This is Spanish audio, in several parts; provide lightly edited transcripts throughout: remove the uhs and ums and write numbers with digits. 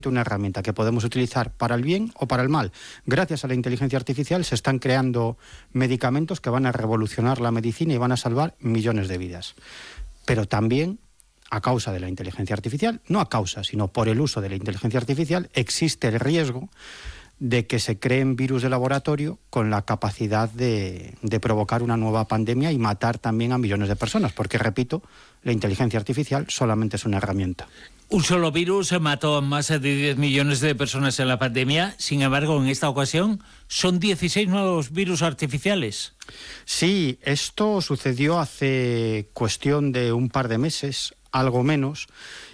una herramienta que podemos utilizar para el bien o para el mal. Gracias a la inteligencia artificial se están creando medicamentos que van a revolucionar la medicina y van a salvar millones de vidas. Pero también, a causa de la inteligencia artificial, no a causa, sino por el uso de la inteligencia artificial, existe el riesgo de que se creen virus de laboratorio con la capacidad de provocar una nueva pandemia y matar también a millones de personas, porque, repito, la inteligencia artificial solamente es una herramienta. Un solo virus mató a más de 10 millones de personas en la pandemia. Sin embargo, en esta ocasión son 16 nuevos virus artificiales. Sí, esto sucedió hace cuestión de un par de meses, algo menos,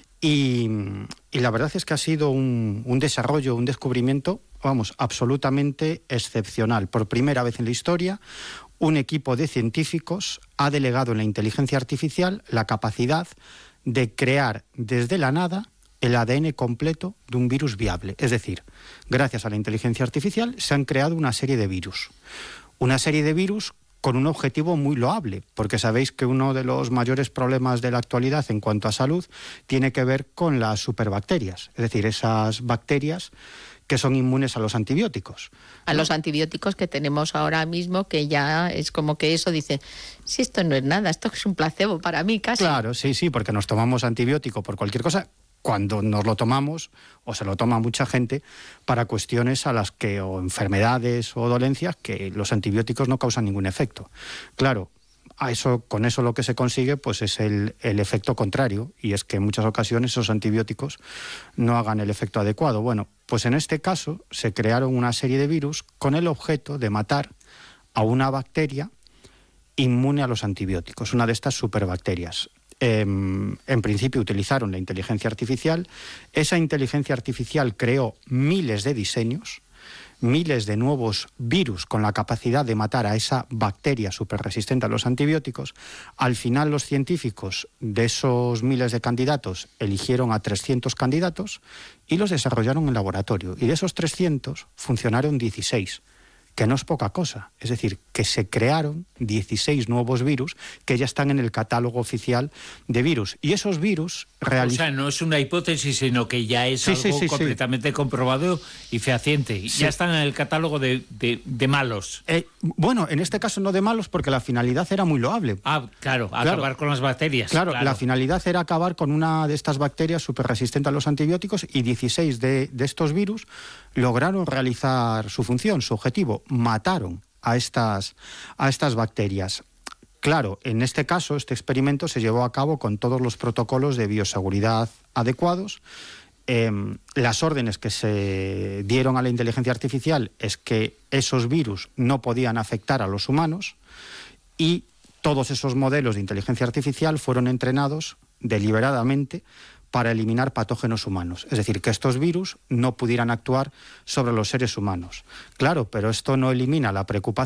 y la verdad es que ha sido un desarrollo, un descubrimiento, absolutamente excepcional. Por primera vez en la historia, un equipo de científicos ha delegado en la inteligencia artificial la capacidad de crear desde la nada el ADN completo de un virus viable. Es decir, gracias a la inteligencia artificial se han creado una serie de virus. Una serie de virus con un objetivo muy loable, porque sabéis que uno de los mayores problemas de la actualidad en cuanto a salud tiene que ver con las superbacterias, es decir, esas bacterias que son inmunes a los antibióticos. A los antibióticos que tenemos ahora mismo, que ya es como que eso dice, si esto no es nada, esto es un placebo para mí casi. Claro, sí, porque nos tomamos antibiótico por cualquier cosa, cuando nos lo tomamos, o se lo toma mucha gente, para cuestiones a las que, o enfermedades o dolencias, que los antibióticos no causan ningún efecto. Claro, con eso lo que se consigue pues es el efecto contrario, y es que en muchas ocasiones esos antibióticos no hagan el efecto adecuado. Bueno, pues en este caso se crearon una serie de virus con el objeto de matar a una bacteria inmune a los antibióticos, una de estas superbacterias. En principio utilizaron la inteligencia artificial. Esa inteligencia artificial creó miles de diseños, miles de nuevos virus con la capacidad de matar a esa bacteria superresistente a los antibióticos. Al final los científicos de esos miles de candidatos eligieron a 300 candidatos y los desarrollaron en laboratorio. Y de esos 300 funcionaron 16, que no es poca cosa. Es decir, que se crearon 16 nuevos virus que ya están en el catálogo oficial de virus. Y esos virus O sea, no es una hipótesis, sino que ya es algo completamente comprobado y fehaciente. Sí. Ya están en el catálogo de malos. Bueno, en este caso no de malos, porque la finalidad era muy loable. Claro, acabar con las bacterias. Claro, la finalidad era acabar con una de estas bacterias superresistente a los antibióticos, y 16 de estos virus lograron realizar su función, su objetivo. Mataron a estas bacterias. Claro, en este caso, este experimento se llevó a cabo con todos los protocolos de bioseguridad adecuados. Las órdenes que se dieron a la inteligencia artificial es que esos virus no podían afectar a los humanos, y todos esos modelos de inteligencia artificial fueron entrenados deliberadamente para eliminar patógenos humanos, es decir, que estos virus no pudieran actuar sobre los seres humanos. Claro, pero esto no elimina la preocupación